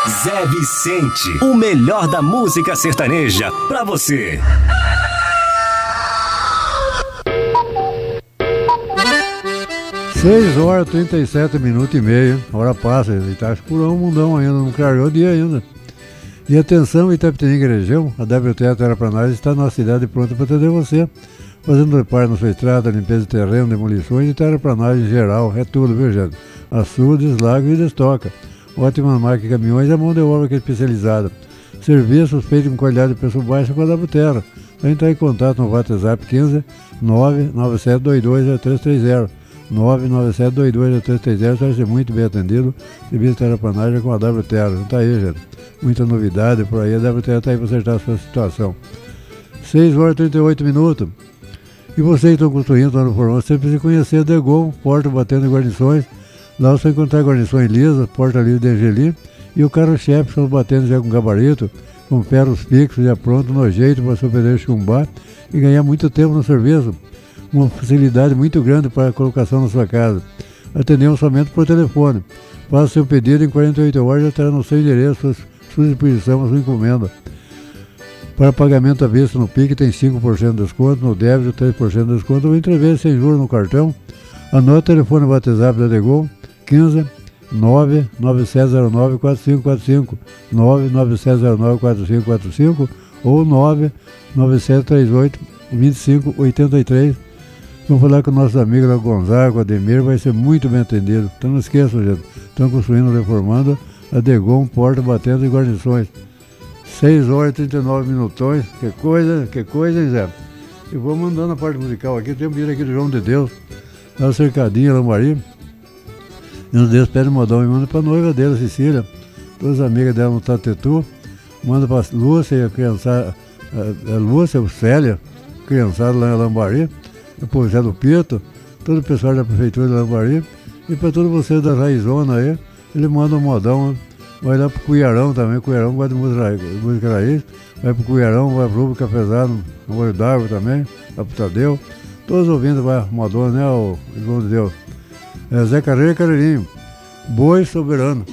Zé Vicente, o melhor da música sertaneja pra você. Seis horas, 37 minutos e meio. Hora passa, ele tá escurão o mundão ainda, não clareou o dia ainda. E atenção, Itapetininga região, a WTA Terraplanagem está na cidade pronta para atender você. Fazendo reparo na sua estrada, limpeza de terreno, demolições e terraplanagem em geral. É tudo, viu, gente? Açudes, lago e destoca. Ótima marca de caminhões e a mão de obra que é especializada. Serviços feitos com qualidade de preço baixo com a WTerra. Então entrar em contato no WhatsApp 15 997220330. 997220330, vai ser muito bem atendido. Serviço de terraplanagem com a WTerra. Tá aí, gente. Muita novidade por aí. A WTerra tá aí para acertar a sua situação. 6 horas e 38 minutos. E vocês que estão construindo lá no Formão, você precisa conhecer a Degon, porta batendo em guarnições. Lá você vai encontrar guarnições lisas, porta livre de Angeli e o carro-chefe, são batendo já com gabarito, com ferros fixos, já pronto, no jeito para seu pedreiro chumbar e ganhar muito tempo no serviço. Uma facilidade muito grande para a colocação na sua casa. Atendemos somente por telefone. Faça seu pedido em 48 horas, já estará no seu endereço, sua disposição, a sua encomenda. Para pagamento à vista no PIC tem 5% de desconto, no débito 3% de desconto, ou entrevista sem juros no cartão. Anote o telefone WhatsApp da Degon, 15 997094545, 997094545 ou 997382583. Vamos falar com nossos amigos da Gonzaga, Ademir, vai ser muito bem atendido. Então não esqueçam, gente, estão construindo, reformando a Degon, porta batendo e guarnições. 6 horas e 39 minutões, que coisa, hein, Zé? E vou mandando a parte musical aqui, tem um vídeo aqui do João de Deus, lá no Cercadinho, Lambari. E um deles pede modão e manda pra noiva dele, Cecília, todas as amigas dela no Tatetu, manda pra Lúcia e a criançada, a Lúcia, o Célia, criançada lá em Lambari, o Zé do Pito, todo o pessoal da prefeitura de Lambari, e pra todos vocês da Raizona aí, ele manda um modão. Vai lá pro Cuiarão também, Cuiarão gosta de música raiz, vai pro Cuiarão, vai pro Rubro Cafezado, no Olho d'Água também, vai pro Tadeu, todos ouvindo, vai, Madonna, né, o João de Deus. Zé Carreira e Carreirinho, Boi Soberano.